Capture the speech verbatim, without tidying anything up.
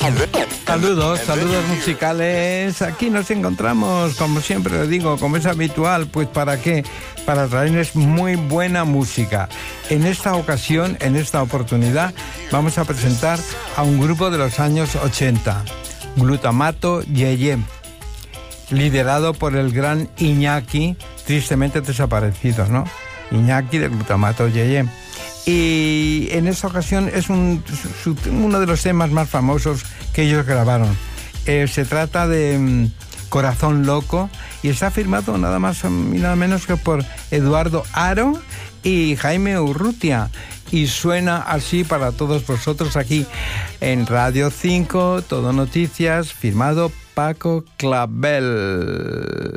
Saludos, saludos musicales. Aquí nos encontramos, como siempre lo digo, como es habitual, pues ¿para qué? Para traerles muy buena música. En esta ocasión, en esta oportunidad, vamos a presentar a un grupo de los años ochenta, Glutamato Yeye, liderado por el gran Iñaki, tristemente desaparecido, ¿no? Iñaki de Glutamato Yeye. Y en esta ocasión es un, su, uno de los temas más famosos que ellos grabaron. Eh, se trata de um, Corazón Loco y está firmado nada más y nada menos que por Eduardo Haro y Jaime Urrutia. Y suena así para todos vosotros aquí en Radio cinco, Todo Noticias, firmado Paco Clavel.